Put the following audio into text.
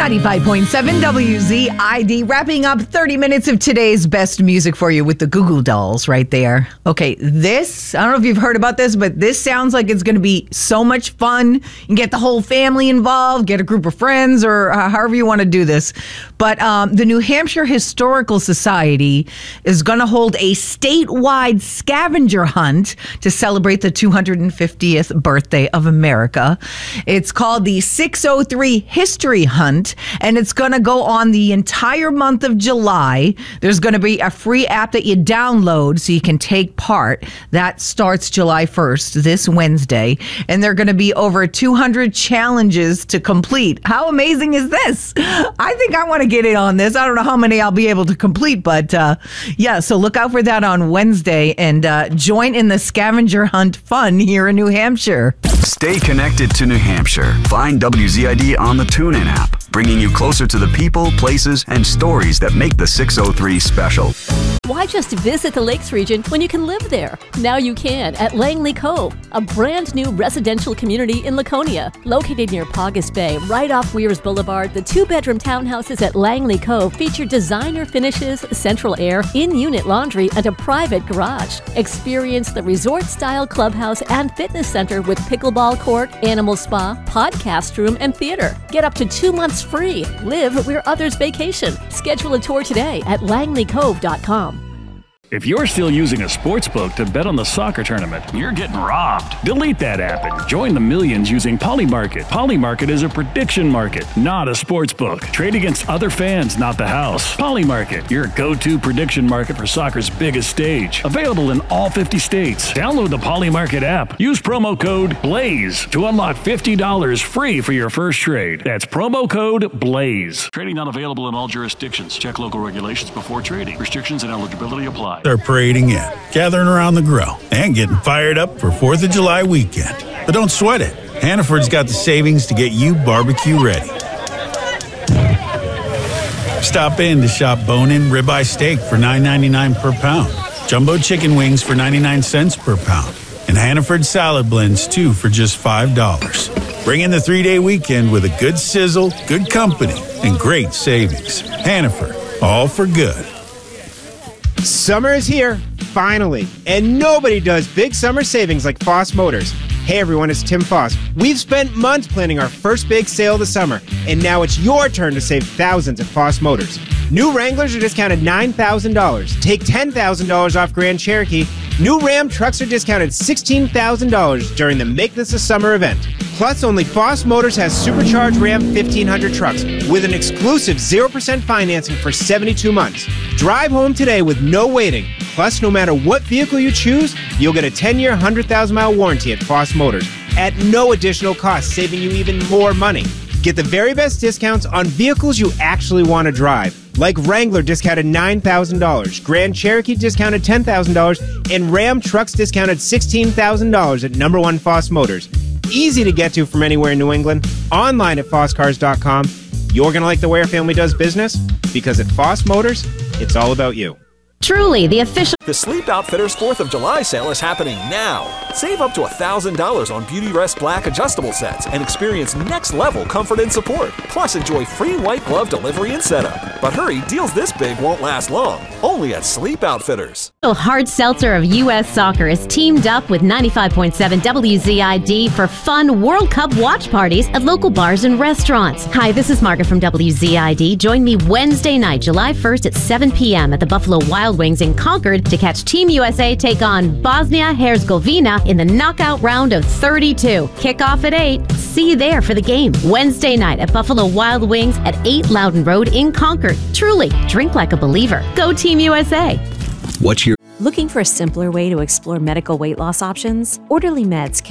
95.7 WZID, wrapping up 30 minutes of today's best music for you with the Goo Goo Dolls right there. Okay, this, I don't know if you've heard about this, but this sounds like it's going to be so much fun. You can get the whole family involved, get a group of friends, or however you want to do this. But the New Hampshire Historical Society is going to hold a statewide scavenger hunt to celebrate the 250th birthday of America. It's called the 603 History Hunt, and it's going to go on the entire month of July. There's going to be a free app that you download so you can take part. That starts July 1st, this Wednesday, and there are going to be over 200 challenges to complete. How amazing is this? I think I want to get in on this. I don't know how many I'll be able to complete, but yeah, so look out for that on Wednesday and join in the scavenger hunt fun here in New Hampshire. Stay connected to New Hampshire. Find WZID on the TuneIn app, bringing you closer to the people, places, and stories that make the 603 special. Why just visit the Lakes region when you can live there? Now you can at Langley Cove, a brand new residential community in Laconia. Located near Paugus Bay, right off Weirs Boulevard, the 2-bedroom townhouses at Langley Cove feature designer finishes, central air, in-unit laundry, and a private garage. Experience the resort-style clubhouse and fitness center with pickleball court, animal spa, podcast room, and theater. Get up to 2 months free. Live where others vacation. Schedule a tour today at langleycove.com. If you're still using a sportsbook to bet on the soccer tournament, you're getting robbed. Delete that app and join the millions using Polymarket. Polymarket is a prediction market, not a sportsbook. Trade against other fans, not the house. Polymarket, your go-to prediction market for soccer's biggest stage. Available in all 50 states. Download the Polymarket app. Use promo code BLAZE to unlock $50 free for your first trade. That's promo code BLAZE. Trading not available in all jurisdictions. Check local regulations before trading. Restrictions and eligibility apply. They're parading in, gathering around the grill, and getting fired up for 4th of July weekend. But don't sweat it. Hannaford's got the savings to get you barbecue ready. Stop in to shop bone-in ribeye steak for $9.99 per pound, jumbo chicken wings for 99 cents per pound, and Hannaford salad blends, too, for just $5. Bring in the 3-day weekend with a good sizzle, good company, and great savings. Hannaford, all for good. Summer is here, finally, and nobody does big summer savings like Foss Motors. Hey everyone, it's Tim Foss. We've spent months planning our first big sale of the summer, and now it's your turn to save thousands at Foss Motors. New Wranglers are discounted $9,000. Take $10,000 off Grand Cherokee. New Ram trucks are discounted $16,000 during the Make This a Summer event. Plus, only Foss Motors has supercharged Ram 1500 trucks with an exclusive 0% financing for 72 months. Drive home today with no waiting. Plus, no matter what vehicle you choose, you'll get a 10-year, 100,000-mile warranty at Foss Motors at no additional cost, saving you even more money. Get the very best discounts on vehicles you actually want to drive. Like Wrangler discounted $9,000, Grand Cherokee discounted $10,000, and Ram trucks discounted $16,000 at number 1 Foss Motors. Easy to get to from anywhere in New England. Online at fosscars.com. You're going to like the way our family does business, because at Foss Motors, it's all about you. Truly, the official... The Sleep Outfitters 4th of July sale is happening now. Save up to $1,000 on Beauty Rest Black adjustable sets and experience next-level comfort and support. Plus, enjoy free white glove delivery and setup. But hurry, deals this big won't last long. Only at Sleep Outfitters. Hard seltzer of U.S. Soccer is teamed up with 95.7 WZID for fun World Cup watch parties at local bars and restaurants. Hi, this is Margaret from WZID. Join me Wednesday night, July 1st at 7 p.m. at the Buffalo Wild Wings in Concord to catch Team USA take on Bosnia-Herzegovina in the knockout round of 32. Kickoff at 8. See you there for the game. Wednesday night at Buffalo Wild Wings at 8 Loudon Road in Concord. Truly, drink like a believer. Go Team USA. What's your Looking for a simpler way to explore medical weight loss options? Orderly Meds